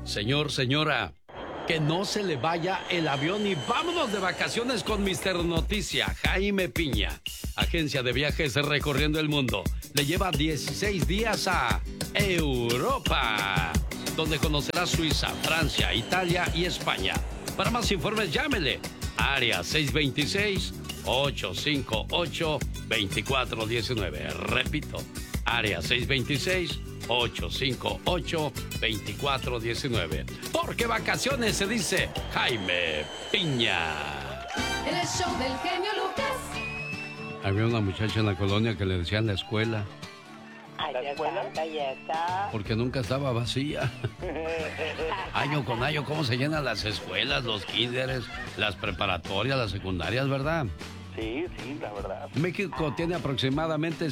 Señor, señora, que no se le vaya el avión y vámonos de vacaciones con Mister Noticia, Jaime Piña. Agencia de viajes recorriendo el mundo. Le lleva 16 días a Europa, donde conocerá Suiza, Francia, Italia y España. Para más informes, llámele. Área 626-858-2419. Repito, área 626-858-2419. Porque vacaciones se dice Jaime Piña. En el show del genio Lucas. Había una muchacha en la colonia que le decían la escuela. ¿La escuela? Porque nunca estaba vacía. Año con año, ¿cómo se llenan las escuelas, los kinderes, las preparatorias, las secundarias, verdad? Sí, la verdad. México tiene aproximadamente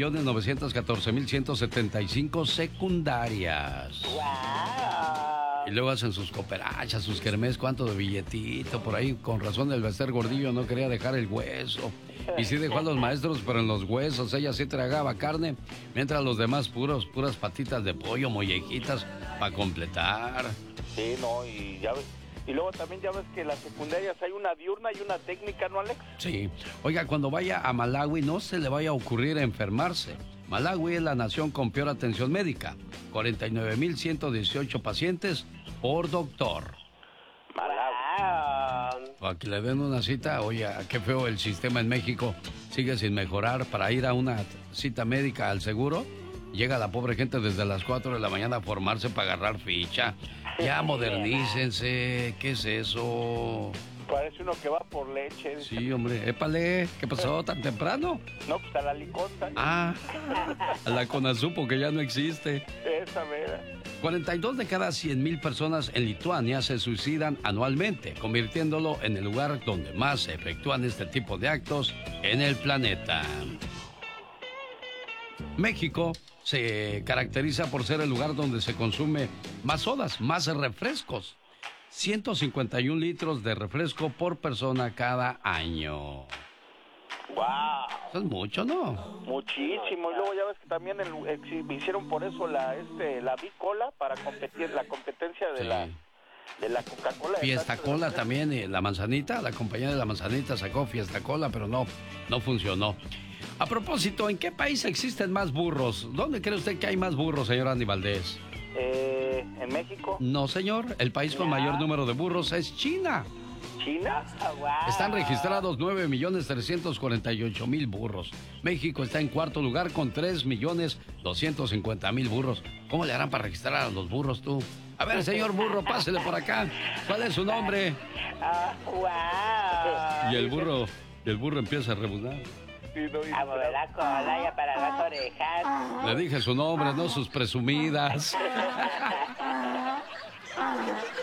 7.914.175 secundarias. ¡Wow! Y luego hacen sus cooperachas, sus kermés, cuánto de billetito. Por ahí, con razón, el Bester Gordillo no quería dejar el hueso. Y sí dejó a los maestros, pero en los huesos ella sí tragaba carne, mientras los demás puras patitas de pollo, mollejitas, para completar. Sí, no, y ya ves. Y luego también ya ves que en las secundarias hay una diurna y una técnica, ¿no, Alex? Sí. Oiga, cuando vaya a Malawi no se le vaya a ocurrir enfermarse. Malawi es la nación con peor atención médica. 49.118 pacientes por doctor. Malawi. Para que le den una cita, oye, qué feo el sistema en México. Sigue sin mejorar. Para ir a una cita médica al seguro, llega la pobre gente desde las 4 de la mañana a formarse para agarrar ficha. Ya modernícense. ¿Qué es eso? Parece uno que va por leche. Sí, hombre. Épale, ¿qué pasó tan temprano? No, pues a la liconta. Ah, a la Conasupo, que ya no existe. Esa vera. 42 de cada 100,000 personas en Lituania se suicidan anualmente, convirtiéndolo en el lugar donde más se efectúan este tipo de actos en el planeta. México se caracteriza por ser el lugar donde se consume más sodas, más refrescos. 151 litros de refresco por persona cada año. ¡Wow! Eso es mucho, ¿no? Muchísimo. Y luego ya ves que también hicieron por eso la Bicola para competir, la competencia de Sí. de la Coca-Cola. Fiesta Cola también, la manzanita, la compañía de la manzanita sacó Fiesta Cola, pero no funcionó. A propósito, ¿en qué país existen más burros? ¿Dónde cree usted que hay más burros, señor Andy Valdés? ¿En México? No, señor, el país con mayor número de burros es China. ¿China? Wow. Están registrados 9.348.000 burros. México está en cuarto lugar con 3.250.000 burros. ¿Cómo le harán para registrar a los burros tú? A ver, señor burro, pásele por acá. ¿Cuál es su nombre? Wow. Y el burro empieza a rebuznar. A mover la cola y a parar las orejas. Le dije su nombre, no sus presumidas.